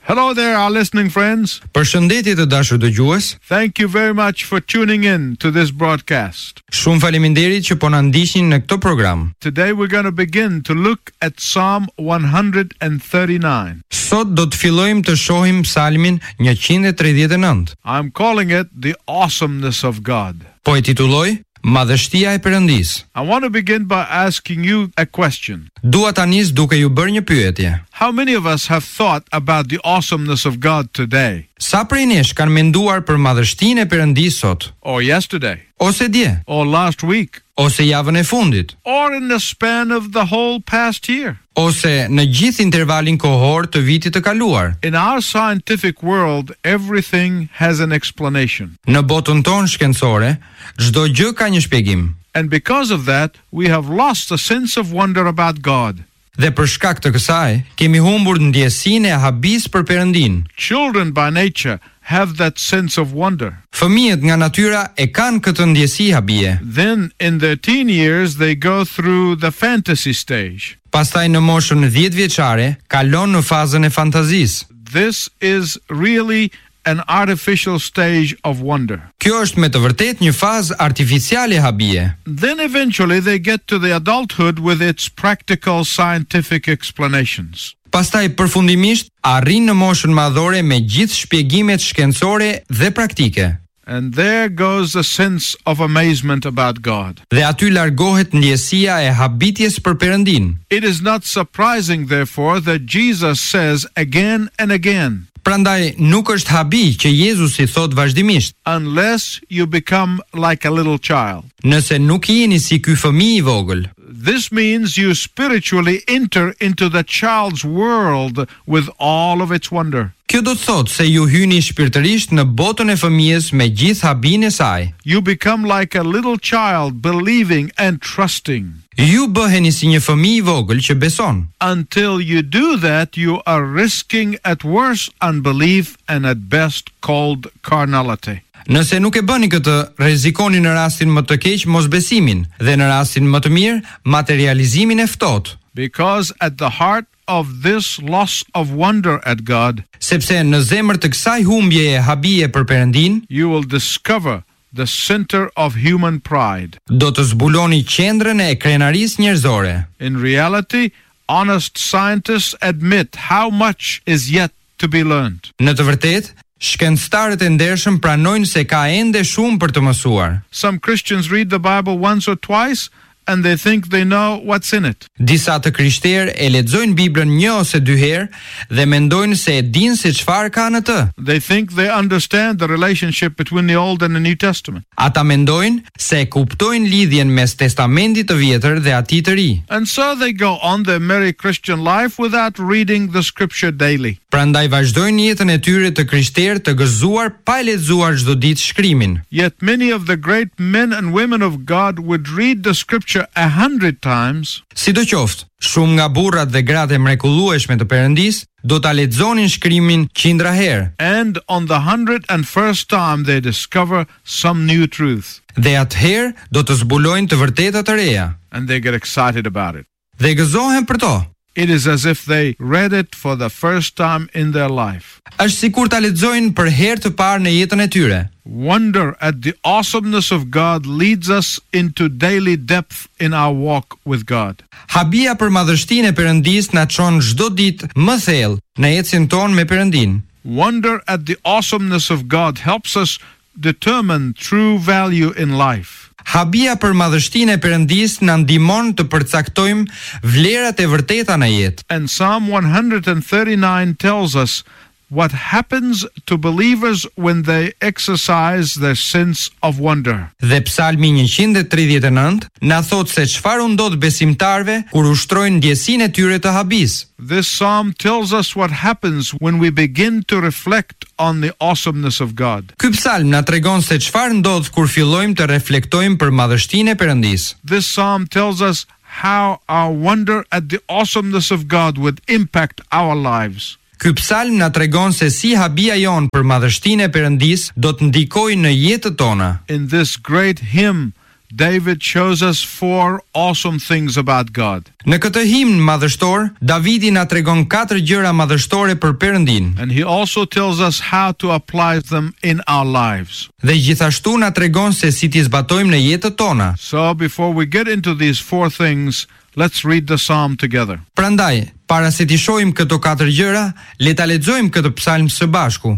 Hello there, our listening friends. Përshëndetje të dashur dëgjues. Thank you very much for tuning in to this broadcast. Shumë faleminderit që po na ndiqni në këtë program. Today we're going to begin to look at Psalm 139. Sot do të fillojmë të shohim Psalmin 139. I'm calling it The Awesomeness of God. Po e titulloj Madhështia e Perëndisë. I want to begin by asking you a question. Dua ta nis duke ju bërë një pyetje. How many of us have thought about the awesomeness of God today? Sa prej nesh kanë menduar për madhështinë e Perëndisë sot? Or yesterday? Ose dje? Or last week? Ose javën e fundit? Or in the span of the whole past year? Ose në gjithë intervalin kohor të vitit të kaluar? In our scientific world, everything has an explanation. Në botën tonë shkencore, çdo gjë ka një shpjegim. And because of that, we have lost a sense of wonder about God. Dhe për shkak të kësaj, kemi humbur ndjesinë e habis për Perëndin. Children by nature have that sense of wonder. Fëmijët nga natyra e kanë këtë ndjesi habie. Then in their teen years they go through the fantasy stage. Pastaj në moshën 10 vjeçare, kalon në fazën e fantazisë. This is really an artificial stage of wonder. Kjo është me të vërtetë një fazë artificiale habie. Then eventually they get to the adulthood with its practical scientific explanations. Pastaj përfundimisht arrin në moshën madhore me gjithë shpjegimet shkencore dhe praktike. And there goes a sense of amazement about God. Dhe aty largohet ndjesia e habitjes për Perëndin. It is not surprising, therefore, that Jesus says again and again, Prandaj nuk është habi që Jezusi thot vazhdimisht, unless you become like a little child. nëse nuk jeni si ky fëmijë i vogël. This means you spiritually enter into the child's world with all of its wonder. Kjo do të thotë se ju hyni shpirtërisht në botën e fëmijës me gjithë habinë e saj. You become like a little child, believing and trusting. Ju bëheni si një fëmijë i vogël që beson. Until you do that, you are risking at worst unbelief and at best cold carnality. Nëse nuk e bëni këtë, rrezikoni në rastin më të keq mosbesimin dhe në rastin më të mirë materializimin e ftohtë. Because at the heart of this loss of wonder at God, Sepse në zemër të kësaj humbje e habie për Perëndin, you will discover the center of human pride. do të zbuloni qendrën e krenarisë njerëzore. In reality, honest scientists admit how much is yet to be learned. Në të vërtetë, shkencëtarët e ndershëm pranojnë se ka ende shumë për të mësuar. Some Christians read the Bible once or twice and they think they know what's in it. Disa të krishterë e lexojnë Biblën një ose dy herë dhe mendojnë se e dinë se çfarë ka në të. They think they understand the relationship between the Old and the New Testament. Ata mendojnë se e kuptojnë lidhjen mes Testamentit të Vjetër dhe Atij të Ri. And so they go on their merry Christian life without reading the scripture daily. Prandaj vazhdojnë jetën e tyre të krishterë të gëzuar pa e lexuar çdo ditë shkrimin. Yet many of the great men and women of God would read the scripture 100 times Sidoqoftë, shumë nga burrat dhe gratë e mrekullueshme të Perëndisë do ta lexonin shkrimin qindra herë. and on the 101st time they discover some new truth Dhe atëherë do të zbulojnë të vërteta të reja and they get excited about it. dhe gëzohen për to. It is as if they read it for the first time in their life. Është sikur ta lexojnë për herë të parë në jetën e tyre. Wonder at the awesomeness of God leads us into daily depth in our walk with God. Habia për madhështinë e Perëndisë na çon çdo ditë më thellë në ecjen tonë me Perëndin. Wonder at the awesomeness of God helps us determine true value in life. Habia për madhështinë e Perëndisë na ndihmon të përcaktojmë vlerat e vërteta në jetë. And Psalm 139 tells us what happens to believers when they exercise their sense of wonder. Dhe Psalmi 139 na thot se çfarë u ndodh besimtarve kur ushtrojnë ndjesinë e tyre të habis. This psalm tells us what happens when we begin to reflect on the awesomeness of God. Ky psalm na tregon se çfarë ndodh kur fillojmë të reflektojmë për madhështinë e Perëndisë. This psalm tells us how our wonder at the awesomeness of God would impact our lives. Ky psalm na tregon se si habia jon për madhështinë e Perëndisë do të ndikojë në jetën tona. In this great hymn, David shows us 4 awesome things about God. Në këtë himn madhështor, Davidi na tregon 4 gjëra madhështore për Perëndin. And he also tells us how to apply them in our lives. Dhe gjithashtu na tregon se si t'i zbatojmë në jetët tona. So before we get into these 4 things, let's read the psalm together. Prandaj, para se t'i shohim këto 4 gjëra, le ta lexojmë këtë psalm së bashku.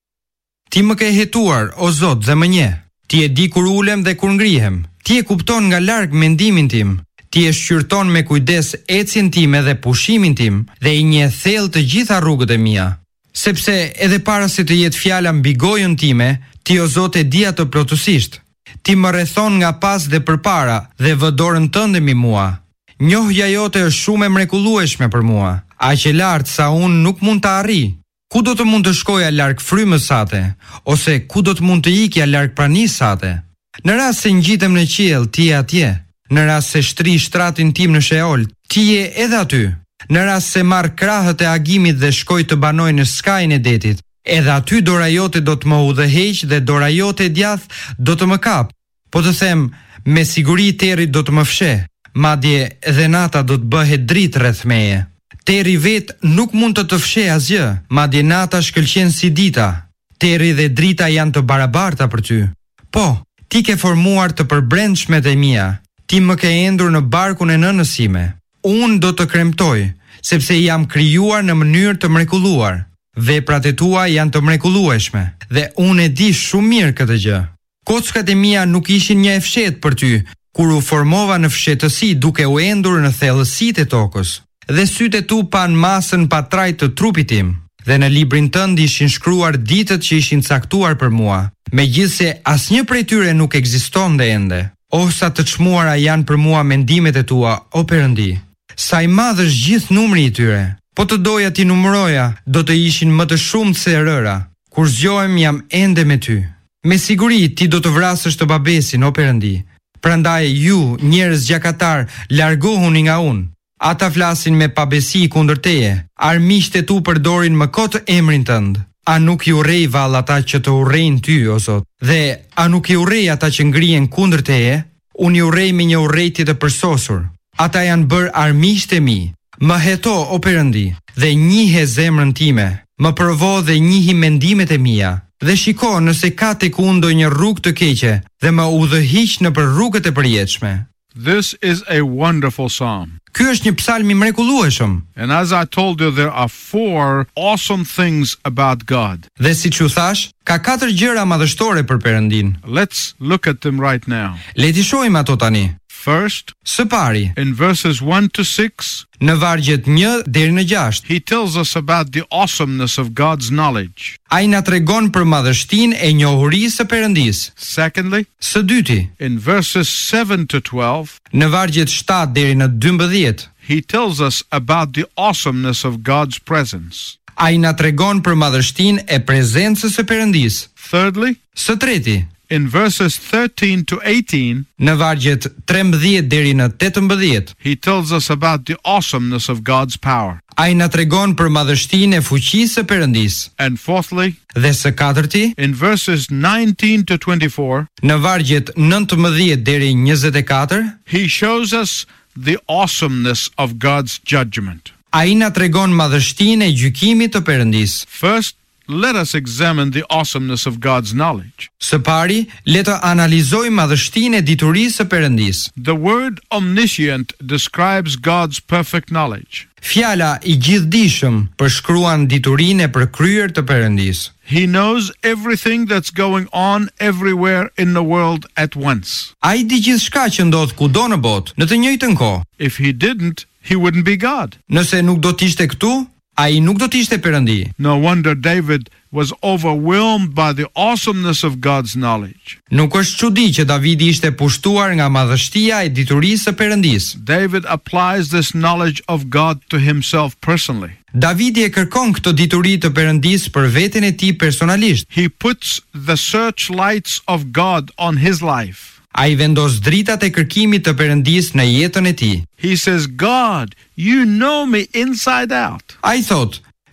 Ti më ke hetuar, o Zot, dhe më njeh. Ti e di kur ulem dhe kur ngrihem. Ti e kupton nga larg mendimin tim. Ti e shqyrton me kujdes ecjen time dhe pushimin tim dhe i njeh thellë të gjitha rrugët e mia. Sepse edhe para se të jetë fjala mbi gojën time, ti o Zot e di atë plotësisht. Ti më rrethon nga pas dhe përpara dhe vë dorën tënde mbi mua. Njohja jote është shumë e mrekullueshme për mua, aq e lartë sa unë nuk mund ta arrij. Ku do të mund të shkoja larg frymës sate, ose ku do të mund të ikja larg pranisë sate? Në rast se ngjitem në qiell, ti je atje. Në rast se shtri shtratin tim në Sheol, ti je edhe aty. Në rast se marr krahët e agimit dhe shkoj të banoj në skajin e detit, edhe aty dora jote do të më udhëheq dhe dora jote e djathtë do të më kap. Po të them, me siguri terri do të më fsheh, madje edhe nata do të bëhet dritë rreth meje. Terri vet nuk mund të fshehë asgjë, madje nata shkëlqen si dita. Terri dhe drita janë të barabarta për ty. Po, ti ke formuar të përbrendshmet e mia. Ti më ke endur në barkun e nënës sime. Unë do të kremtoj, sepse jam krijuar në mënyrë të mrekulluar. Veprat e tua janë të mrekullueshme, dhe unë e di shumë mirë këtë gjë. Kockat e mia nuk ishin një e fshehtë për ty, kur u formova në fshehtësi duke u endur në thellësitë e tokës. Dhe sytë e tu pan masën pa trajt të trupit tim, dhe në librin tënd ishin shkruar ditët që ishin caktuar për mua, megjithse asnjë prej tyre nuk ekzistonte ende. O sa të çmuara janë për mua mendimet e tua, o Perëndi. Sa i madh është gjithë numri i tyre. Po të doja ti numëroja, do të ishin më të shumtë se rëra. Kur zgjohem jam ende me ty. Me siguri ti do të vrasësh të babesin, o Perëndi. Prandaj ju, njerëz gjakatar, largohuni nga unë. Ata flasin me pabesi kundër teje, armiqtë e tu përdorin më kot emrin tënd. A nuk i urrej vallë ata që të urrejnë ty, o Zot? Dhe a nuk i urrej ata që ngrihen kundër teje? Unë i urrej me një urrejtje të përsosur. Ata janë bërë armiqtë e mi. Më heto, o Perëndi, dhe njihe zemrën time. Më provo dhe njihi mendimet e mia. Dhe shiko nëse ka tek unë ndonjë rrugë të keqe dhe më udhëhiq nëpër rrugët e përjetshme. This is a wonderful psalm. Ky është një psalm i mrekullueshëm. And as I told you, there are 4 awesome things about God. Dhe siç u thash, ka 4 gjëra madhështore për Perëndin. Let's look at them right now. Le t'i shohim ato tani. First, Së pari, in verses 1 to 6, në vargjet 1 deri në 6, he tells us about the awesomeness of God's knowledge. ai na tregon për madhështinë e njohurisë së Perëndisë. Secondly, Së dyti, in verses 7 to 12, në vargjet 7 deri në 12, he tells us about the awesomeness of God's presence. ai na tregon për madhështinë e prezencës së Perëndisë. Thirdly, Së treti, in verses 13 to 18, në vargjet 13 deri në 18, he tells us about the awesomeness of God's power. ai na tregon për madhështinë e fuqisë së Perëndisë. And fourthly, Dhe së katërti, in verses 19 to 24, në vargjet 19 deri 24, he shows us the awesomeness of God's judgment. ai na tregon madhështinë e gjykimit të Perëndisë. First, let us examine the awesomeness of God's knowledge. Së pari, le të analizojmë madhështinë e diturisë së Perëndisë. The word omniscient describes God's perfect knowledge. Fjala i gjithdijshëm përshkruan diturinë e përkryer të Perëndisë. He knows everything that's going on everywhere in the world at once. Ai di gjithçka që ndodh kudo në botë, në të njëjtën kohë. If he didn't, he wouldn't be God. Nëse nuk do të ishte këtu, ai nuk do të ishte Perëndi. No wonder David was overwhelmed by the awesomeness of God's knowledge. Nuk është çudi që Davidi ishte pushtuar nga madhështia e diturisë së Perëndisë. David applies this knowledge of God to himself personally. Davidi e kërkon këtë dituri të Perëndisë për veten e tij personalisht. He puts the searchlights of God on his life. Ai vendos dritat e kërkimit të Perëndisë në jetën e tij. He says, God, you know me inside out. Ai thot,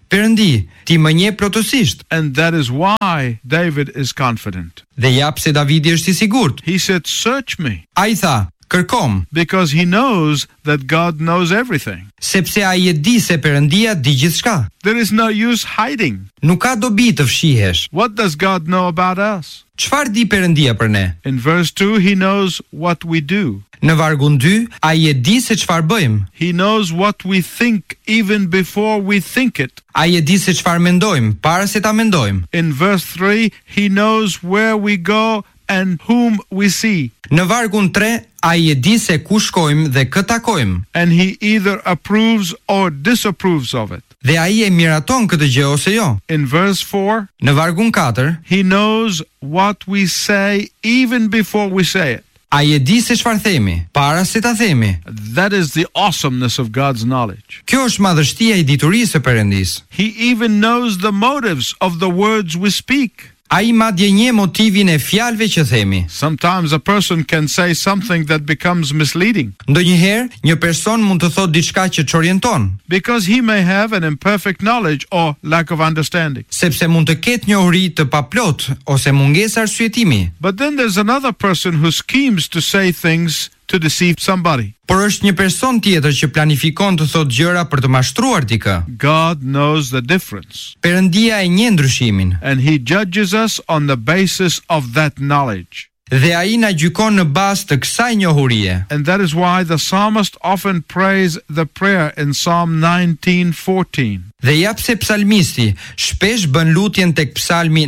Perëndi, ti më njeh plotësisht. And that is why David is confident. Dhe jap se Davidi është I sigurt. He said, search me, Ai tha, kërkom, because he knows that God knows everything. sepse ai e di se Perëndia di gjithçka. There is no use hiding. Nuk ka dobi të fshihesh. What does God know about us? Çfarë di Perëndia për ne? In verse 2, he knows what we do. Në vargun 2, ai e di se çfarë bëjmë. He knows what we think even before we think it. Ai e di se çfarë mendojmë para se ta mendojmë. In verse 3, he knows where we go and whom we see. Në vargun 3, ai e di se ku shkojmë dhe kë takojmë. And he either approves or disapproves of it. Dhe ai e miraton këtë gjë ose jo. In verse 4, Në vargun 4, he knows what we say even before we say it. ai e di se çfarë themi para se ta themi. That is the awesomeness of God's knowledge. Kjo është madhështia e diturisë së Perëndisë. He even knows the motives of the words we speak. Ai madje njeh motivin e fjalëve që themi. Sometimes a person can say something that becomes misleading Ndonjëherë, një person mund të thotë diçka që çorienton, because he may have an imperfect knowledge or lack of understanding. sepse mund të ketë njohuri të paplot ose mungesë arsyetimi. But then there's another person who schemes to say things to deceive somebody. Por është një person tjetër që planifikon të thotë gjëra për të mashtruar dikë. God knows the difference, Perëndia e njeh ndryshimin and he judges us on the basis of that knowledge. dhe ai na gjykon në bazë të kësaj njohurie. And that is why the psalmist often prays the prayer in Psalm 19:14. Dhe jap se psalmisti shpesh bën lutjen tek psalmi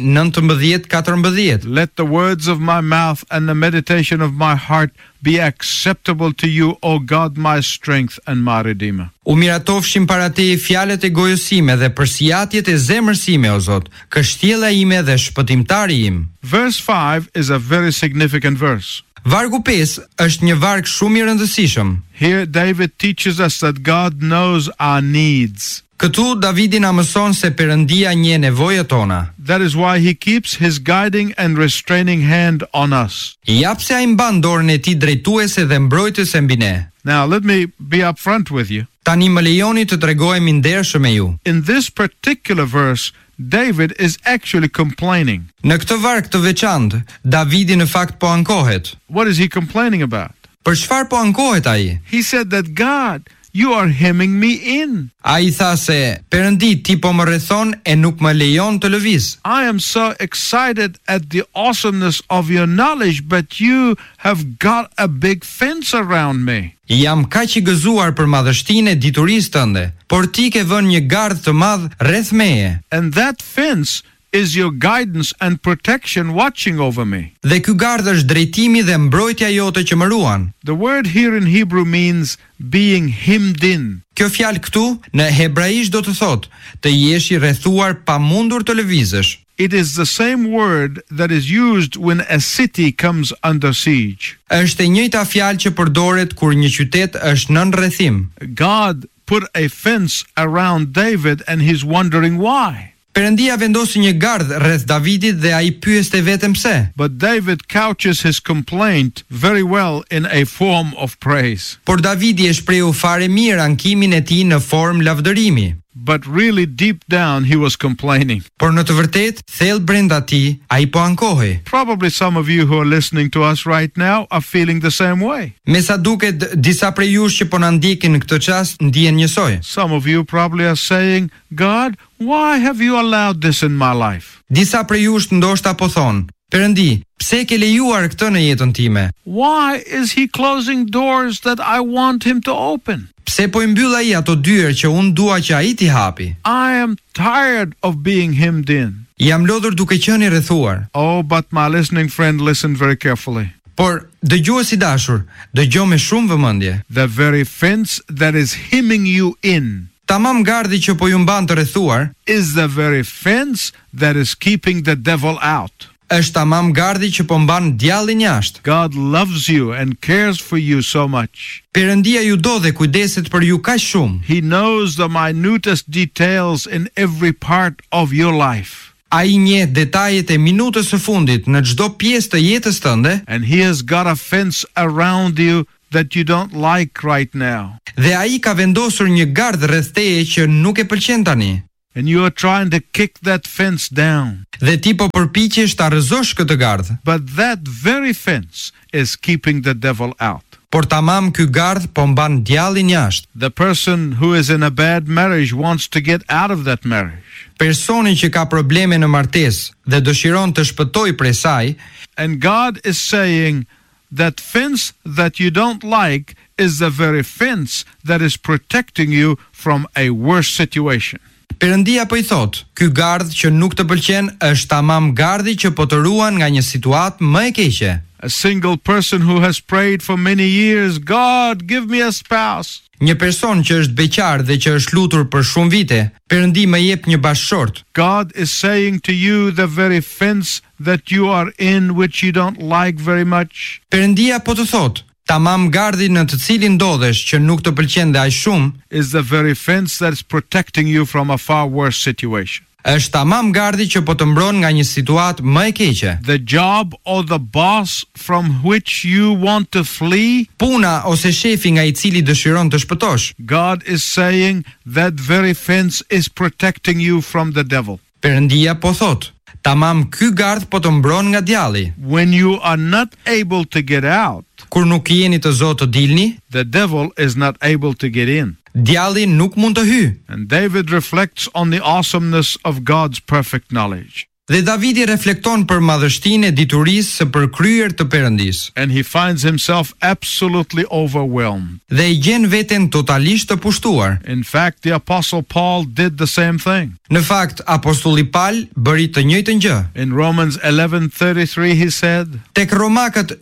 19:14. Let the words of my mouth and the meditation of my heart be acceptable to you, O God, my strength and my redeemer. U miratofshin para teje fjalët e gojës sime dhe përsijatjet e zemrës sime, o Zot, kështjella ime dhe shpëtimtari im. Verse 5 is a very significant verse. Vargu 5 është një varg shumë I rëndësishëm. Here David teaches us that God knows our needs. Këtu Davidi na mëson se Perëndia njeh nevojat tona. That is why he keeps his guiding and restraining hand on us. Jap se ai mban dorën e tij drejtuese dhe mbrojtëse mbi ne. Now let me be upfront with you. Tani më lejoni të tregojmë ndershëm me ju. In this particular verse, David is actually complaining. Në këtë varg të veçantë, Davidi në fakt po ankohet. What is he complaining about? Për çfarë po ankohet ai? He said that God, you are hemming me in. Ai tha se Perëndi ti po më rrethon e nuk më lejon të lëviz. I am so excited at the awesomeness of your knowledge, but you have got a big fence around me. Jam kaq I gëzuar për madhështinë e diturisë tënde, por ti ke vënë një gardh të madh rreth meje. And that fence is your guidance and protection watching over me. Dhe ky gardh është drejtimi dhe mbrojtja jote që më ruan. The word here in Hebrew means being hemmed in. Kjo fjalë këtu në hebraisht do të thotë të jesh I rrethuar pa mundur të lëvizësh. It is the same word that is used when a city comes under siege. Është e njëjta fjalë që përdoret kur një qytet është nën rrethim. God put a fence around David and he's wondering why. Perëndia vendosi një gardh rreth Davidit dhe ai pyeste vetëm pse. But David couches his complaint very well in a form of praise. Por Davidi e shprehu fare mirë ankimin e tij në formë lavdërimi. But really deep down he was complaining. Por në të vërtetë, thellë brenda tij, ai po ankohej. Probably some of you who are listening to us right now are feeling the same way. Me sa duket, disa prej jush që po na ndjekin në këtë çast ndihen njësoj. Some of you probably are saying, God, why have you allowed this in my life? Disa prej jush ndoshta po thonë, Perëndi, pse ke lejuar këtë në jetën time? Why is he closing doors that I want him to open? Pse po I mbyll ai ato dyer që unë dua që ai t'i hapi? I am tired of being hemmed in. Jam lodhur duke qenë I rrethuar. Oh, but my listening friend, listen very carefully. Por dëgjuesi I dashur, dëgjoj me shumë vëmendje. The very fence that is hemming you in Tamam gardhi që po ju mban të rrethuar, is the very fence that is keeping the devil out. është tamam gardhi që po mban djallin jashtë. God loves you and cares for you so much. Perëndia ju do dhe kujdeset për ju kaq shumë. He knows the minutest details in every part of your life. Ai njeh detajet e minutës së fundit në çdo pjesë të jetës tënde, And he has got a fence around you that you don't like right now. dhe ai ka vendosur një gardh rreth teje që nuk e pëlqen tani. and you are trying to kick that fence down. Dhe ti po përpiqesh ta rrëzosh këtë gardh. But that very fence is keeping the devil out. Por tamam ky gardh po mban djallin jashtë. The person who is in a bad marriage wants to get out of that marriage. Personi që ka probleme në martesë dhe dëshiron të shpëtojë prej saj, and God is saying that fence that you don't like is the very fence that is protecting you from a worse situation. Perëndia po i thot, ky gardh që nuk të pëlqen është tamam gardhi që po të ruan nga një situatë më e keqe. A single person who has prayed for many years, God, give me a spouse. Një person që është beqar dhe që është lutur për shumë vite, Perëndi më jep një bashkëshort. God is saying to you the very fence that you are in which you don't like very much. Perëndia po të thot, tamam gardhi në të cilin ndodhesh që nuk të pëlqen dhe aq shumë, is the very fence that is protecting you from a far worse situation. Është tamam gardhi që po të mbron nga një situatë më e keqe. The job or the boss from which you want to flee, puna ose shefi nga i cili dëshiron të shpëtosh. God is saying that very fence is protecting you from the devil. Perëndia po thot, tamam ky gardh po të mbron nga djalli. When you are not able to get out, kur nuk jeni të zotë të dilni, the devil is not able to get in. Djalli nuk mund të hyjë. And David reflects on the awesomeness of God's perfect knowledge. Dhe Davidi reflekton për madhështinë e diturisë së përkryer të Perëndisë. And he finds himself absolutely overwhelmed. Dhe i gjen veten totalisht të pushtuar. In fact, the apostle Paul did the same thing. Në fakt, apostulli Paul bëri të njëjtën gjë. In Romans 11:33 he said, tek Romakët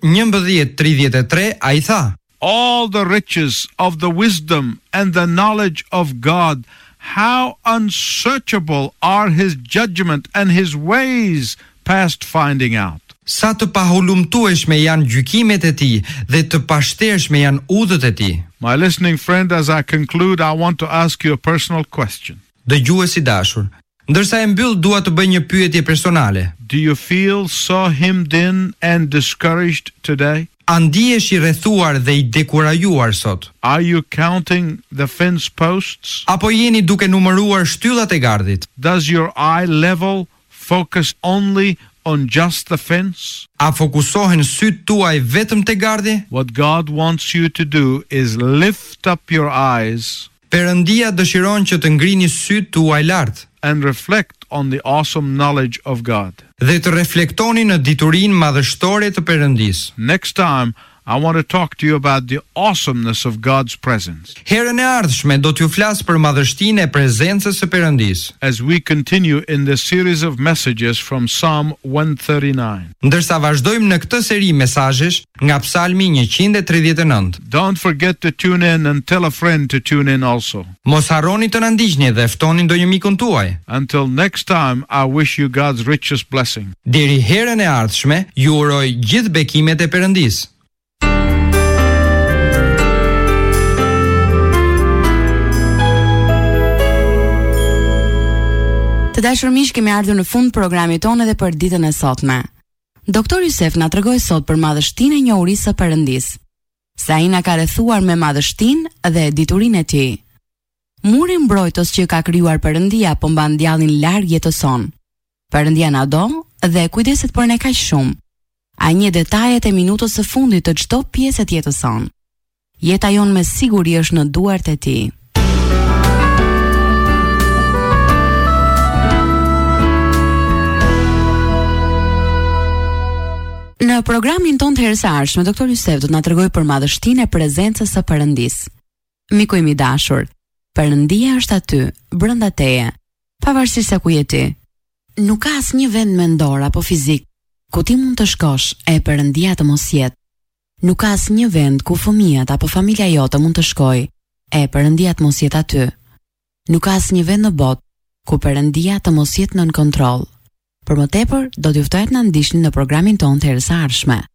11:33 ai tha, all the riches of the wisdom and the knowledge of God, how unsearchable are his judgment and his ways past finding out. Sa të pahulumtueshme janë gjykimet e tij dhe të pashtershme janë udhët e tij. My listening friend, as I conclude, I want to ask you a personal question. Dëgjues i dashur, ndërsa e mbyll dua të bëj një pyetje personale. Do you feel so hemmed in and discouraged today? A ndihesh i rrethuar dhe i dekurajuar sot? Are you counting the fence posts? Apo jeni duke numëruar shtyllat e gardhit? Does your eye level focus only on just the fence? A fokusohen syt tuaj vetëm te gardhi? What God wants you to do is lift up your eyes. Perëndia dëshiron që të ngrini syt tuaj lart and reflect on the awesome knowledge of God. Dhe të reflektoni në diturinë madhështore të Perëndisë. Next time, I want to talk to you about the awesomeness of God's presence. Herën e ardhshme do t'ju flas për madhështinë e prezencës së Perëndisë. As we continue in this series of messages from Psalm 139. Ndërsa vazhdojmë në këtë seri mesazhesh nga Psalmi 139. Don't forget to tune in and tell a friend to tune in also. Mos harroni të na ndiqni dhe ftoni ndonjë mikun tuaj. Until next time, I wish you God's richest blessing. Deri herën e ardhshme, ju uroj gjithë bekimet e Perëndisë. Të dashur miq, kemi ardhur në fund programit tonë edhe për ditën e sotme. Doktor Yusef na tregoi sot për madhështinë e njohurisë së Perëndisë. Se ai na ka rrethuar me madhështinë dhe diturinë e tij. Muri mbrojtës që ka krijuar Perëndia po mban djallin larg jetëson. Perëndia na do dhe kujdeset për ne kaq shumë. Ai një detajet e minutës së fundit të çdo pjesë të jetës son. Jeta jon me siguri është në duart e tij. Në programin ton të herës së ardhshme, Doktor Yusef do të na tregojë për madhështinë e prezencës së Perëndisë. Miku im i dashur, Perëndia është aty, brenda teje, pavarësisht se ku je ti. Nuk ka asnjë vend mendor apo fizik ku ti mund të shkosh e Perëndia të mos jetë. Nuk ka asnjë vend ku fëmijët apo familja jote mund të shkojë e Perëndia të mos jetë aty. Nuk ka asnjë vend në botë ku Perëndia të mos jetë nën kontroll. Për më tepër, do t'ju ftohet na ndiqni në programin tonë të herës së ardhshme.